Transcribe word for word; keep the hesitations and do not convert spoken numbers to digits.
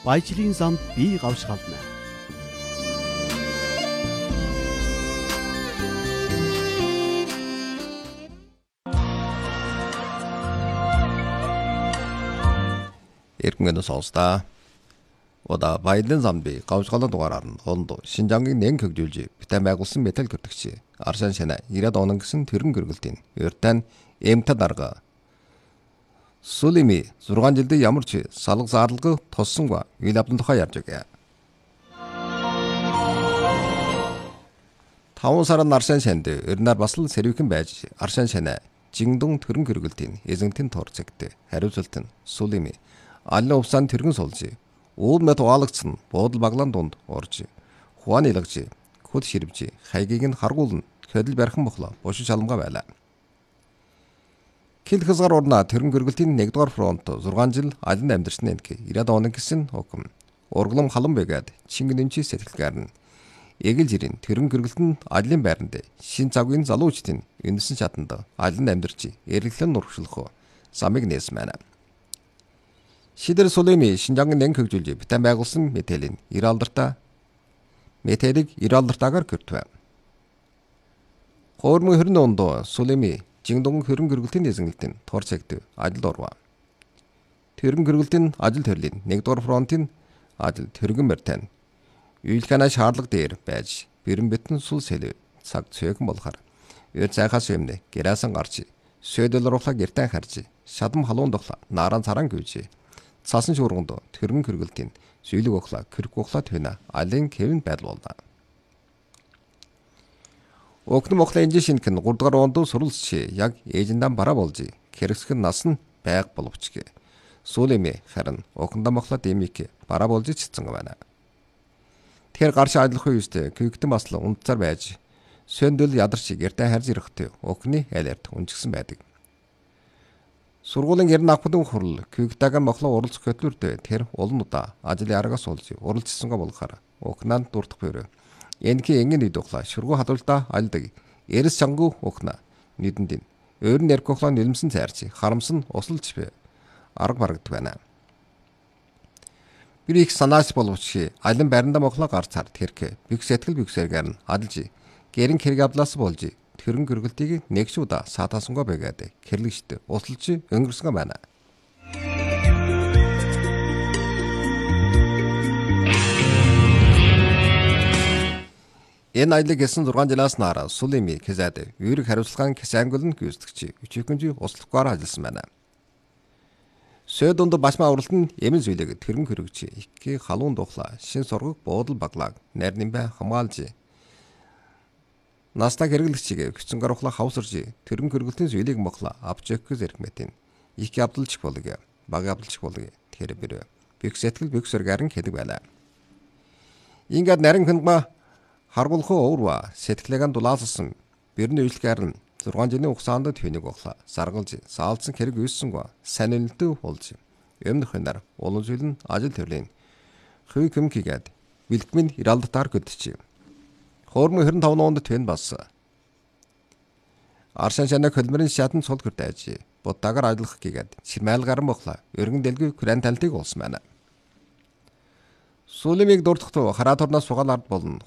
Баяжлын замд бие гавшгална. Эргэн сонсдаа. Ода баялын замд бие гавшгална дугаараар нь хонд Шинжангийн нэн хөгжүүлж битэн байгуулсан металл гэрдэгч Аршан Шанаа ирээд онон гэсэн тэрэн гэргэлтийн өртөн эмтад дарга Сулими зургаан жилдээ ямар ч салга заарлага тоссонгүй үйл явдлын тухай ярьж байгаа. таван сарын Аршан Шанд өрнөр бас л сэрвхэн байж Аршан Шанаа жингдэн тэрэн гэргэлтийн эзэнтэн торцэгт хариуцалт нь Сулими алын увсан тэрэн сулж уул мэт уаалагцсан буудал баглаан дунд орж хуан илагж хөд ширвж хайгийг нь харгуулна хөдөл бархан бохлоо бошин шалмга байлаа. Кил хязгаар урна тэрэн гэргэлтийн нэгдүгээр фронт зургаан жил алин амьдарсан нэг ирээд оног гэсэн хукам урглам халан бэгээд Чингэн нэмчи сэтгэлгээр нь эгэл жирийн тэрэн гэргэлтэн алин байранд шин цагийн залуучдын үнэсэн чаданд алин амьдарч эргэлэн нурагшлах замыг нээсэн байна. Шидэр Сулими Шинжангийн нэн хөгжүүлж битэн байгуулсан металлын ир алдартай металлыг ир алдартаагаар гэртвэ. Хоормын хөрн ондоо Сулими жингдэн хөрөн гэргэлтийн эзэнгэлтэн торцэгт ажил орва. Тэрэн гэргэлтийн ажил төрлийн нэгдүгээр фронтын ажил тэргэн мэртэн үйлхэнэ шаардлага дээр байж бэрэн битэн сул сэлэ цаг цээгэн болохоор өр цайхаас юмнэ гэрээсэн гарч сөдөл рухла гэртэн харж шадам халуун дохла наран царан гүйж цаасан шуурганд тэрэн гэргэлтийн сүйлэг ухла кэрк ухла төвнө алин кевин байдал болда. Окн мохлын жишинхэн гурав дахь онд суралцж яг ээжиндээ бараа болж хэрэгсгэн нас нь байг боловчг. Сулими харин окнда мохлоо дэмик бараа болж чицэн байна. Тэр гарш ажиллах үедээ кэгтэн басл унтцаар байж сөндөл ядарч гэртээ харж ирэхдээ окны алерт унжигсан байдаг. Сургуулийн гэрн авахын хурал кэгтэйг мохлоо уралцах хөтлөрдөө тэр олон удаа ажлын аргаас олж уралцсангаа болохоор окнанд дурдах бөрөө энэки энгийн үед ухла шургуу хадвалдаа альдаг эрс чангуу ухна нийдэнд нь өөр нэрх ухлаа нэлмсэн цайрч харамсан усалж бай арга барагддаг байна. Bir их санаас боловч алин байранда мохлоо гарч хард хэрэг бих сэтгэл бихсэргээр нь адалж гэрэн хэрэг авлаас болж тэрэн гэргэлтийг нэгш удаа саатаасангаа байгаад хэрлэгчд усалж өнгөрсөн байна. Энэ аялыг гэсэн зургаан жилаас нара Сулими хэзээд үүрэг хариуцлагын хэсэнгөл нь гүйцэтгэж өчигөнжи услахгаар ажилласан байна. Сөд донд башмаа уралдан эмэн зүйлэг тэрэн хөрөгч их халуун духла шин сургаг буудал баглааг найр нэмбэ хамгаалж наста хэрэглэгчийг хүчин гарахла хавсарж тэрэн хөргөлтийн зүйлийг моглоо авч өгөх зэрэгмэтийн их явдалч болог баг явдалч болог тэр бэр бих сэтгэл бих сөргарын хэдэг байлаа. Ингээд нарийн хэнба харгуулхуу уурва сэтгэлээгээ дулаалсан бэрний үйлчлэгээр нь зургаан жилийн угсаанд төвнийг оглоо саргалж саалцсан хэрэг үйссэнгүй санилтөө болж өмнөх хэнээр улан зүйл нь ажил төрлийн хүй көмкигээд бэлтгэмийн иралдтаар көдчих. Хоормын хэрэв таван онд төвн бас Аршан Шанаа хөлмөрийн шатан цул хүрдэж будаагаар ажиллах гээд чимээл гарan бохлоо өргөн дэлгүй кран талтыг улсан байна. Сулимиг дурдах хараа турнаас сугаал ард болно.